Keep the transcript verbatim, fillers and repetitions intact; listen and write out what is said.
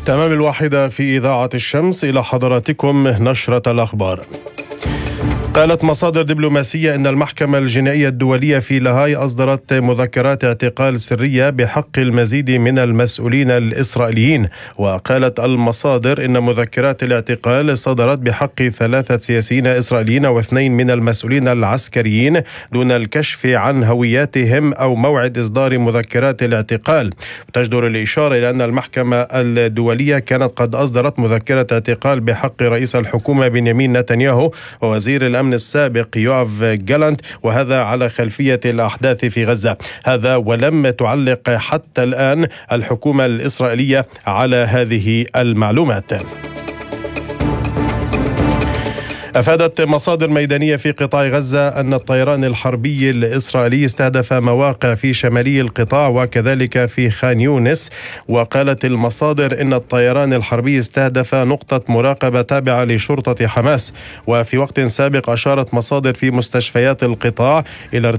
تمام الواحدة في إذاعة الشمس، إلى حضراتكم نشرة الأخبار. قالت مصادر دبلوماسية إن المحكمة الجنائية الدولية في لاهاي أصدرت مذكرات اعتقال سرية بحق المزيد من المسؤولين الإسرائيليين. وقالت المصادر إن مذكرات الاعتقال صدرت بحق ثلاثة سياسيين إسرائيليين واثنين من المسؤولين العسكريين دون الكشف عن هوياتهم أو موعد إصدار مذكرات الاعتقال. تجدر الإشارة إلى أن المحكمة الدولية كانت قد أصدرت مذكرة اعتقال بحق رئيس الحكومة بنيامين نتنياهو ووزير الأمن السابق يوآف جالانت، وهذا على خلفية الأحداث في غزة. هذا ولم تعلق حتى الآن الحكومة الإسرائيلية على هذه المعلومات. أفادت مصادر ميدانية في قطاع غزة أن الطيران الحربي الإسرائيلي استهدف مواقع في شمالي القطاع وكذلك في خان يونس. وقالت المصادر أن الطيران الحربي استهدف نقطة مراقبة تابعة لشرطة حماس. وفي وقت سابق أشارت مصادر في مستشفيات القطاع إلى